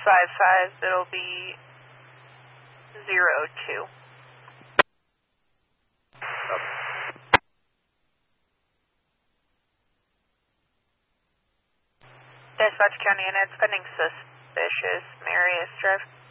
55, it'll be 02. Dispatch County Units, pending suspicious Marius Drive.